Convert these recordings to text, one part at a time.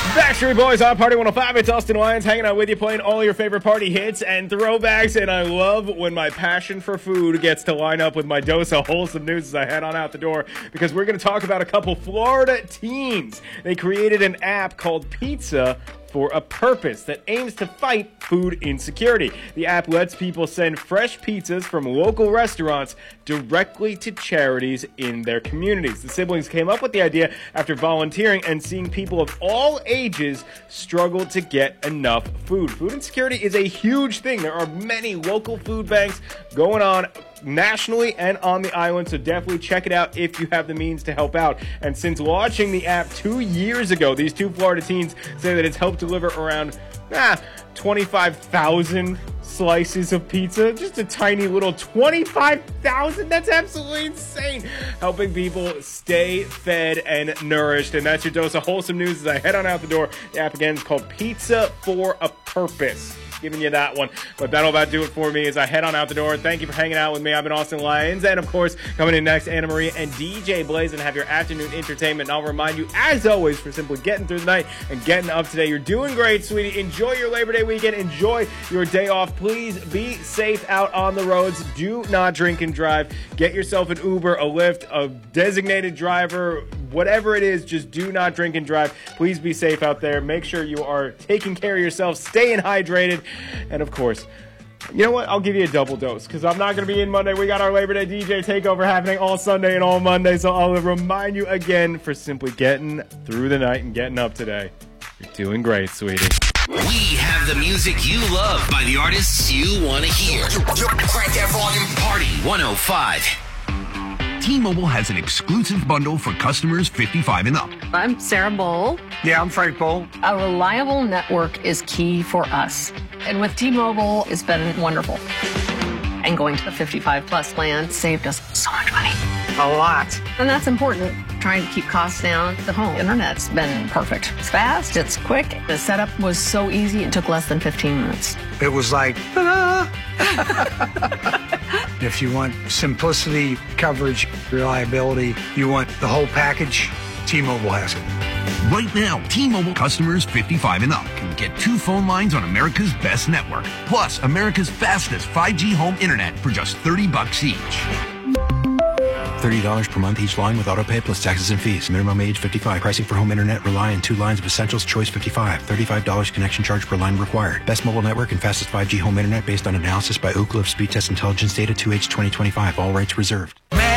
Backstreet Boys on Party 105. It's Austin Lyons hanging out with you, playing all your favorite party hits and throwbacks. And I love when my passion for food gets to line up with my dose of wholesome news as I head on out the door, because we're going to talk about a couple Florida teens. They created an app called Pizza for a Purpose that aims to fight food insecurity. The app lets people send fresh pizzas from local restaurants directly to charities in their communities. The siblings came up with the idea after volunteering and seeing people of all ages struggle to get enough food. Food insecurity is a huge thing. There are many local food banks going on nationally and on the island, so definitely check it out if you have the means to help out. And since launching the app 2 years ago, these two Florida teens say that it's helped deliver around 25,000 slices of pizza. Just a tiny little 25,000. That's absolutely insane. Helping people stay fed and nourished. And that's your dose of wholesome news as I head on out the door. The app again is called Pizza for a Purpose. Giving you that one. But that'll about do it for me as I head on out the door. Thank you for hanging out with me. I've been Austin Lyons. And of course, coming in next, Anna Marie and DJ Blaze, and have your afternoon entertainment. And I'll remind you, as always, for simply getting through the night and getting up today. You're doing great, sweetie. Enjoy your Labor Day weekend. Enjoy your day off. Please be safe out on the roads. Do not drink and drive. Get yourself an Uber, a Lyft, a designated driver, whatever it is. Just do not drink and drive. Please be safe out there. Make sure you are taking care of yourself, staying hydrated. And of course, you know what? I'll give you a double dose because I'm not going to be in Monday. We got our Labor Day DJ takeover happening all Sunday and all Monday. So I'll remind you again for simply getting through the night and getting up today. You're doing great, sweetie. We have the music you love by the artists you want to hear. Crank that volume. Party 105. T-Mobile has an exclusive bundle for customers 55 and up. I'm Sarah Bowl. Yeah, I'm Frank Bowl. A reliable network is key for us. And with T-Mobile, it's been wonderful. And going to the 55 plus plan saved us so much money. A lot. And that's important. Trying to keep costs down. The home internet's been perfect. It's fast, it's quick. The setup was so easy, it took less than 15 minutes. It was like, ta-da! If you want simplicity, coverage, reliability, you want the whole package, T-Mobile has it. Right now, T-Mobile customers 55 and up can get 2 phone lines on America's best network, plus America's fastest 5G home internet for just $30 each. $30 per month each line with autopay plus taxes and fees. Minimum age 55. Pricing for home internet rely on 2 lines of Essentials Choice 55. $35 connection charge per line required. Best mobile network and fastest 5G home internet based on analysis by Ookla of Speed Test Intelligence data 2H 2025. All rights reserved.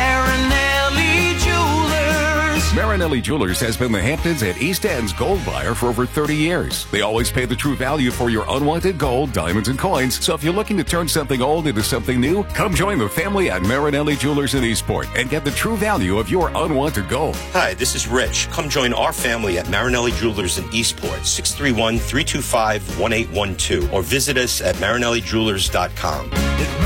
Marinelli Jewelers has been the Hamptons and East End's gold buyer for over 30 years. They always pay the true value for your unwanted gold, diamonds, and coins. So if you're looking to turn something old into something new, come join the family at Marinelli Jewelers in Eastport and get the true value of your unwanted gold. Hi, this is Rich. Come join our family at Marinelli Jewelers in Eastport, 631-325-1812, or visit us at marinellijewelers.com.